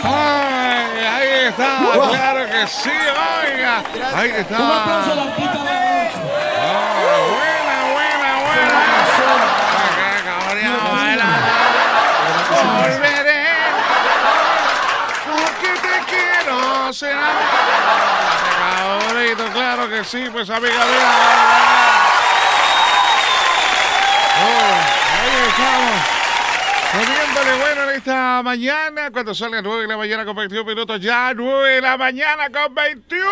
Ay, ahí está, claro que sí, oiga. Ahí está. Un aplauso al artista de la noche. Buena. Volveré. Porque te quiero, será. Cabrito, claro que sí, pues amiga mía. Ahí estamos. Poniéndole bueno en esta mañana, cuando son las 9 de la mañana con 21 minutos, ya 9 de la mañana con 21.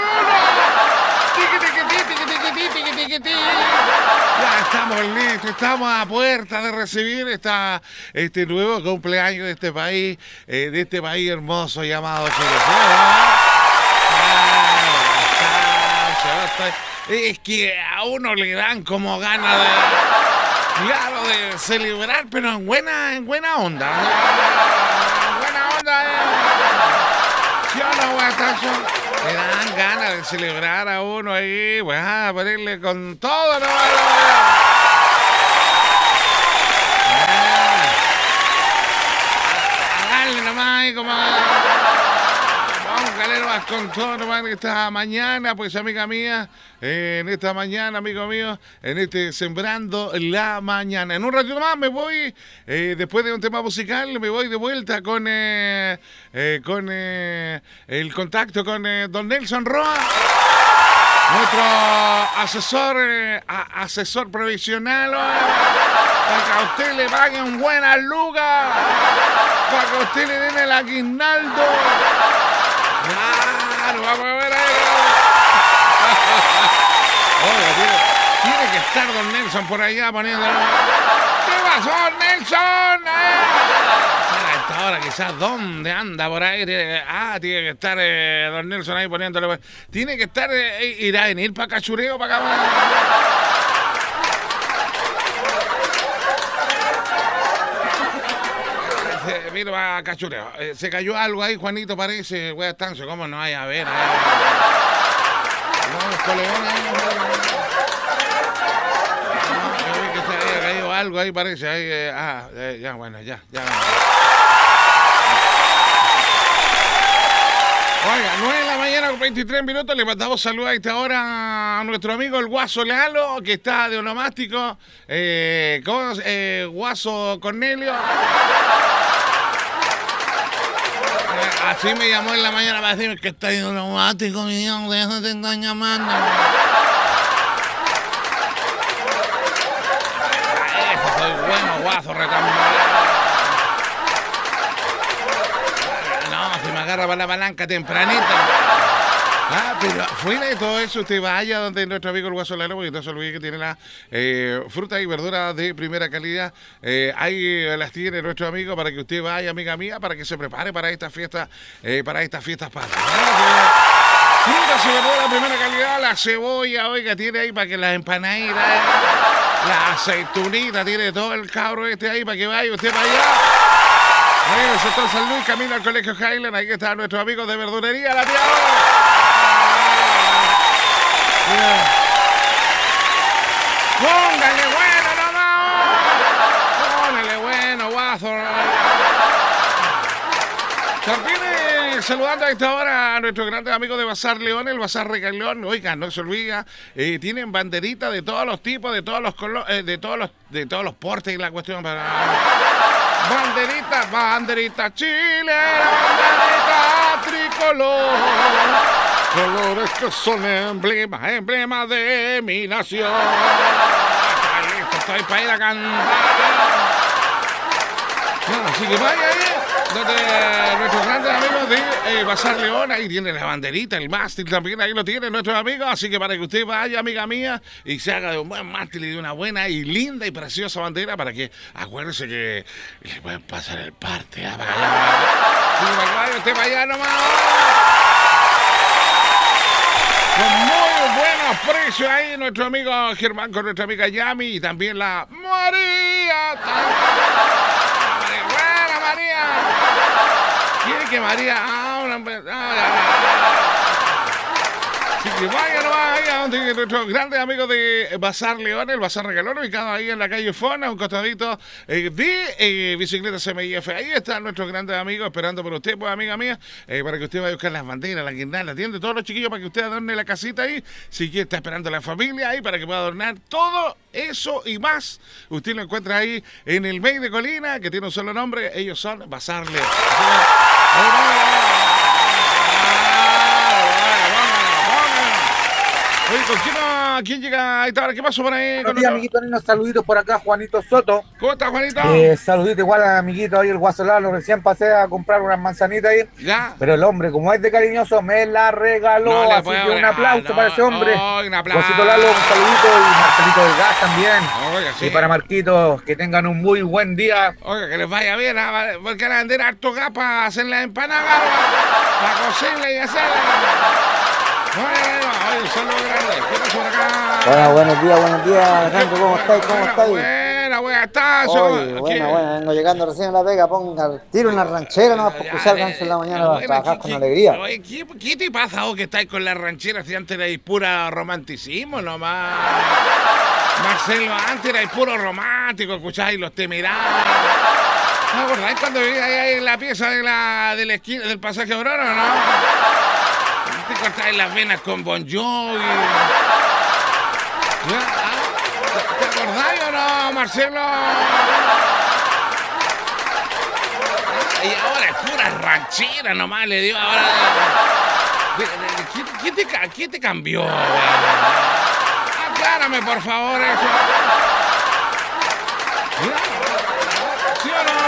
Ya estamos listos, estamos a puerta de recibir este nuevo cumpleaños de este país hermoso llamado Chile. Es que a uno le dan como ganas de... Claro, de celebrar, pero en buena onda. En buena onda. ¿Sí o no, guatazo? Le dan ganas de celebrar a uno ahí, a ponerle con todo, ¿no? Háganle nomás ahí como... Nomás con todo nomás esta mañana, pues amiga mía, en esta mañana, amigo mío, en este Sembrando la Mañana. En un ratito más me voy, después de un tema musical, me voy de vuelta con el contacto con don Nelson Roa, nuestro asesor provisional, para que a usted le paguen buenas lucas, para que a usted le den el aguinaldo. Claro, vamos a ver ahí. Oiga, tiene que estar don Nelson por allá poniéndolo. ¿Qué pasó, Nelson? A esta hora quizás, ¿dónde anda por ahí? Tiene que estar don Nelson ahí poniéndole. Tiene que estar, irá a venir para Cachureo, para acá. Mira, Cachureo. Se cayó algo ahí, Juanito, parece. Wea Estancio, ¿cómo no hay? A ver. No, los colegones ahí. Yo vi que se había caído algo ahí, parece. Ahí, ya, bueno, ya. Oiga, 9 de la mañana con 23 minutos. Le mandamos saludos a esta hora a nuestro amigo el Guaso Lealo, que está de onomástico. Guaso Cornelio. Así me llamó en la mañana para decirme que está de onomático, mi Dios, de eso te están llamando. Eso soy bueno, Guaso, retambolado. No, si me agarra para la palanca tempranita. Pero fuera de todo eso, usted vaya donde nuestro amigo el Guaso Lealo, porque no se olvide que tiene las frutas y verduras de primera calidad. Ahí las tiene nuestro amigo para que usted vaya, amiga mía, para que se prepare para estas fiestas patrias. Frutas y verduras de primera calidad, la cebolla, oiga, tiene ahí para que las empanaditas, la aceitunita, tiene todo el cabro ahí para que vaya usted para allá. Ahí en el sector San Luis, camino al colegio Highland, ahí está nuestro amigo de verdurería, la tía. Póngale bueno nomás. Póngale bueno, Guaso. También saludando a esta hora a nuestros grandes amigos de Bazar León, el Bazar Regal León. Oigan, no se olvida, tienen banderitas de todos los tipos, de todos los colores, de todos los portes y la cuestión para... Banderita Chile, banderita tricolor. Colores que son emblema de mi nación. Listo, estoy para ir a cantar. Así que vaya ahí, donde nuestros grandes amigos de Bazar León, ahí tiene la banderita, el mástil también, ahí lo tienen nuestros amigos. Así que para que usted vaya, amiga mía, y se haga de un buen mástil y de una buena y linda y preciosa bandera, para que acuérdese que le pueden pasar el parte. Para allá. Sí, para que vaya usted para allá nomás. Con muy buenos precios ahí nuestro amigo Germán con nuestra amiga Yami y también la María. Buena María. ¿Quiere que María? Así Que vaya nomás ahí a donde nuestros grandes amigos de Bazar León, el Bazar Regalón, ubicado ahí en la calle Fona, un costadito de Bicicletas CMIF. Ahí están nuestros grandes amigos esperando por usted, pues amiga mía, para que usted vaya a buscar las banderas, la guirnalda, atiende todos los chiquillos para que usted adorne la casita ahí. Si quiere, está esperando la familia ahí para que pueda adornar todo eso y más. Usted lo encuentra ahí en el May de Colina, que tiene un solo nombre. Ellos son Bazar León. Oye, ¿quién llega a esta hora? ¿Qué pasó por ahí? Buenos días, amiguito, unos saluditos por acá, Juanito Soto. ¿Cómo estás, Juanito? Saludito igual a amiguito ahí, el Guasolano. Recién pasé a comprar unas manzanitas ahí. Ya. Pero el hombre, como es de cariñoso, me la regaló. No así que un aplauso para ese hombre. Un aplauso. Guasito Lalo, un saludito. Y Marcelito del Gas también. Oiga, sí. Y para Marquitos, que tengan un muy buen día. Oiga, que les vaya bien, porque van a vender harto gas para hacer las empanadas, para cocerla y hacerla. Oye, son los grandes. ¿Qué pasó por acá? Buenos días, Alejandro, ¿cómo estáis? Buenas tardes. Oye, vengo llegando recién a la pega, ponga tiro en la ranchera nomás por escuchar canciones en la mañana para trabajar con alegría. Oye, ¿qué te pasa vos que estáis con la ranchera si antes erais pura romanticismo nomás? Marcelo, antes erais puro romántico, escucháis los Temerarios. ¿No acordáis cuando vivíais ahí en la pieza de la esquina del pasaje Aurora, no? Te cortáis las venas con Bon Jovi. ¿Te acordáis o no, Marcelo? Y ahora es pura ranchera nomás, le dio ahora. ¿Qué te cambió? Aclárame, por favor, eso. ¿Sí o no?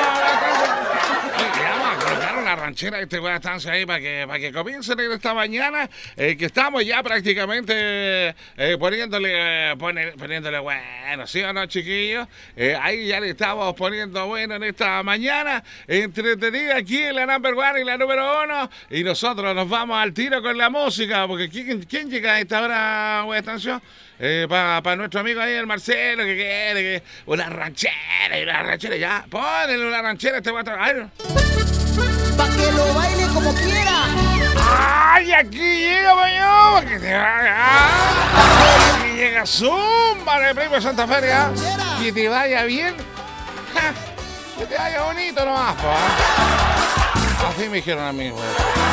La ranchera este buena estancia ahí para que comiencen en esta mañana que estamos ya prácticamente poniéndole bueno, ¿sí o no, chiquillos? Ahí ya le estamos poniendo bueno en esta mañana entretenida aquí en la number one y la número 1 y nosotros nos vamos al tiro con la música porque ¿quién llega a esta hora buena estancia? Para nuestro amigo ahí el Marcelo que quiere que una ranchera ya ponle una ranchera este guato. Pa' que lo baile como quiera. ¡Ay, aquí llega, mañana! ¡Que te vaya! ¡Aquí llega Zumba de Primo de Santa Feria! ¡Que te vaya bien! ¡Ja! ¡Que te vaya bonito nomás, pa! Así me dijeron a mí, güey.